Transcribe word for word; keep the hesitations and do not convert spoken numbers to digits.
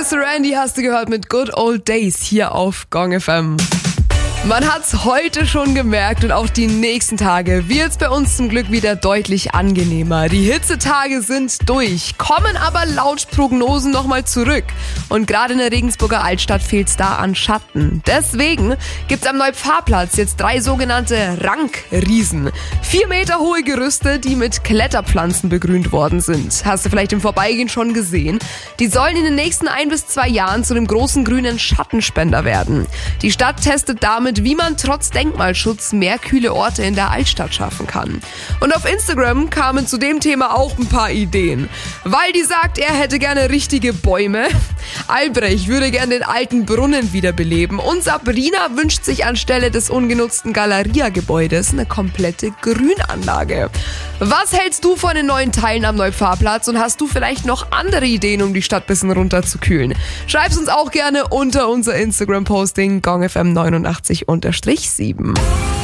Sister Randy hast du gehört mit Good Old Days hier auf Gong F M. Man hat's heute schon gemerkt und auch die nächsten Tage wird's bei uns zum Glück wieder deutlich angenehmer. Die Hitzetage sind durch, kommen aber laut Prognosen nochmal zurück. Und gerade in der Regensburger Altstadt fehlt's da an Schatten. Deswegen gibt's am Neupfarrplatz jetzt drei sogenannte Rankriesen. Vier Meter hohe Gerüste, die mit Kletterpflanzen begrünt worden sind. Hast du vielleicht im Vorbeigehen schon gesehen? Die sollen in den nächsten ein bis zwei Jahren zu einem großen grünen Schattenspender werden. Die Stadt testet damit, wie man trotz Denkmalschutz mehr kühle Orte in der Altstadt schaffen kann. Und auf Instagram kamen zu dem Thema auch ein paar Ideen. Waldi sagt, er hätte gerne richtige Bäume. Albrecht würde gerne den alten Brunnen wiederbeleben. Und Sabrina wünscht sich anstelle des ungenutzten Galeria-Gebäudes eine komplette Grünanlage. Was hältst du von den neuen Teilen am Neupfarrplatz und hast du vielleicht noch andere Ideen, um die Stadt ein bisschen runterzukühlen? Schreib's uns auch gerne unter unser Instagram-Posting gongfm neunundachtzig sieben.